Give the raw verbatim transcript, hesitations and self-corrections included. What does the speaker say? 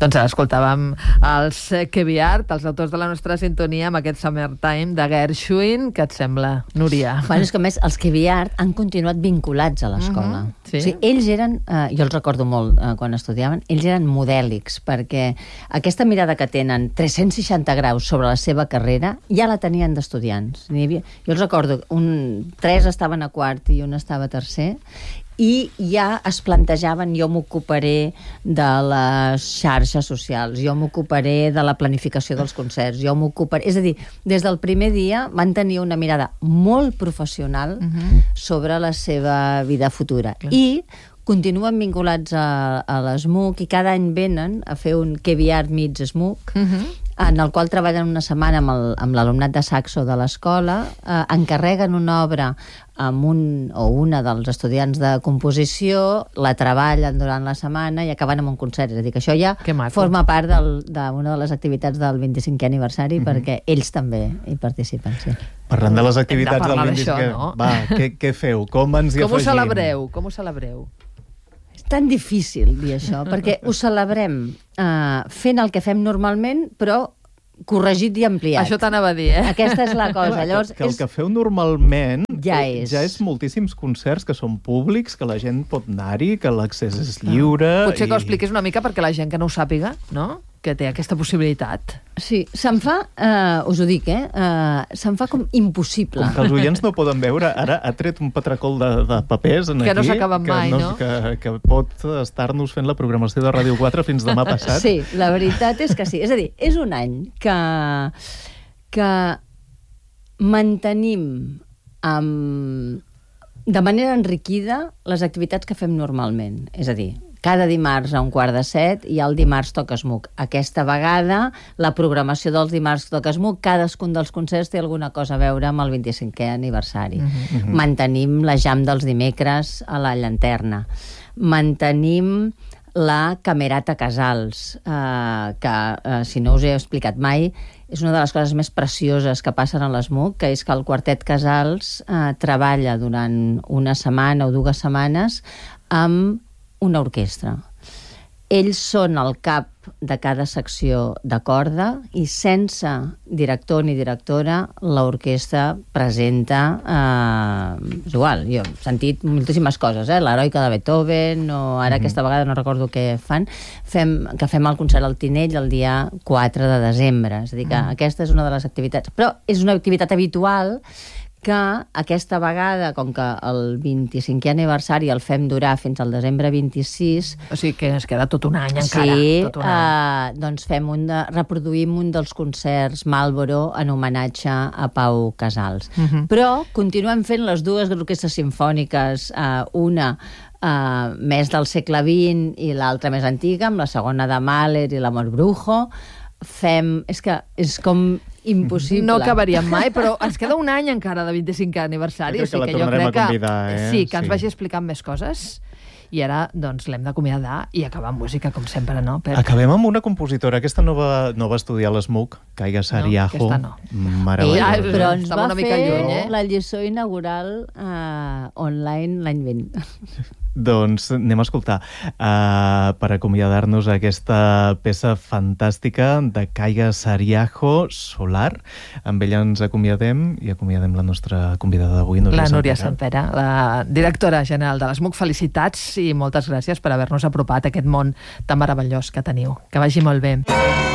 Doncs ara escoltàvem els Keviart, els autors de la nostra sintonia, amb aquest Summertime de Gershwin. Què et sembla, Núria? Bueno, és que a més els Keviart han continuat vinculats a l'escola. Uh-huh. Sí. O sigui, ells eren, eh, jo els recordo molt eh, quan estudiaven, ells eren modèlics, perquè aquesta mirada que tenen tres-cents seixanta graus sobre la seva carrera ja la tenien d'estudiants. N'hi havia, jo els recordo, un, tres estaven a quart i un estava a tercer, i ja es plantejaven, jo m'ocuparé de les xarxes socials, jo m'ocuparé de la planificació dels concerts, jo m'ocuparé... És a dir, des del primer dia van tenir una mirada molt professional uh-huh. sobre la seva vida futura. Clar. I continuen vinculats a, a l'ESMUC i cada any venen a fer un Keviart Meets ESMUC, uh-huh. en el qual treballen una setmana amb, el, amb l'alumnat de saxo de l'escola, eh, encarreguen una obra amb un o una dels estudiants de composició, la treballen durant la setmana i acaben amb un concert. És a dir, que això ja forma part d'una de les activitats del vint-i-cinquè aniversari, mm-hmm. perquè ells també hi participen, sí. Parlant de les activitats de del vint-i-cinquè... No? Va, què, què feu? Com ens hi Com afegim? ho celebreu? Com ho celebreu? És tan difícil dir això, perquè ho celebrem uh, fent el que fem normalment, però corregit i ampliat. Això t'anava a dir, eh? Aquesta és la cosa. Llavors, que, que el és... que feu normalment ja és. ja és moltíssims concerts que són públics, que la gent pot anar-hi, que l'accés és lliure... Potser que i... ho expliquis una mica perquè la gent que no ho sàpiga, no?, que té aquesta possibilitat. Sí, se'n fa, eh, us ho dic, eh, eh, se'n fa com impossible. Com que els oients no poden veure, ara ha tret un patracol de, de papers en que aquí... no s'acaben mai, no? no? Que, que pot estar-nos fent la programació de Ràdio quatre fins demà passat. Sí, la veritat és que sí. És a dir, és un any que, que mantenim amb, de manera enriquida les activitats que fem normalment. És a dir, cada dimarts a un quart de set i el dimarts toca ESMUC. Aquesta vegada, la programació dels dimarts toca ESMUC, cadascun dels concerts té alguna cosa a veure amb el vint-i-cinquè aniversari. Uh-huh. Mantenim la jam dels dimecres a la Llanterna. Mantenim la Camerata Casals, eh, que, eh, si no us he explicat mai, és una de les coses més precioses que passen a l'ESMUC, que és que el Quartet Casals eh, treballa durant una setmana o dues setmanes amb una orquestra. Ells són el cap de cada secció de corda i sense director ni directora l'orquestra presenta eh, és igual, jo he sentit moltíssimes coses, eh? l'Heroica de Beethoven o ara mm-hmm. aquesta vegada no recordo què fan, fem, que fem el concert al Tinell el dia quatre de desembre, és a dir que mm. aquesta és una de les activitats, però és una activitat habitual que aquesta vegada, com que el vint-i-cinquè aniversari el fem durar fins al desembre vint-i-sis... O sigui que ens queda tot un any encara. Sí, tot un any. Uh, doncs fem un de, reproduïm un dels concerts Marlboro en homenatge a Pau Casals. Uh-huh. Però continuem fent les dues orquestres simfòniques, uh, una uh, més del segle vint i l'altra més antiga, amb la segona de Mahler i l'Amor Brujo. Fem... És que és com... impossible. No acabaríem mai, però ens queda un any encara de vint-i-cinquè aniversari. Jo crec que o sigui la que jo tornarem crec a convidar, que, eh? Sí, que ens sí. vagi explicant més coses. I ara, doncs, l'hem d'acomiadar i acabar amb música, com sempre, no? Per... Acabem amb una compositora. Aquesta no va, no va estudiar a l'ESMUC, Kaiga Sariajo. No, aquesta no. Meravellosa. Eh, però ens Estava va una mica fer lluny, eh? la lliçó inaugural uh, online l'any vint. Doncs anem a escoltar uh, per acomiadar-nos aquesta peça fantàstica de Kaiga Sariajo, Solar. Amb ella ens acomiadem i acomiadem la nostra convidada d'avui, Núria La Núria Santpere. Santpere, la directora general de l'ESMUC. Felicitats i moltes gràcies per haver-nos apropat a aquest món tan meravellós que teniu. Que vagi molt bé.